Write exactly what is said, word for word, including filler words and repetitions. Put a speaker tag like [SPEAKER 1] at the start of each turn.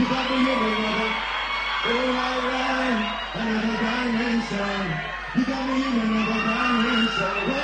[SPEAKER 1] got me in another, oh alright, another dimension. You got me in another dimension.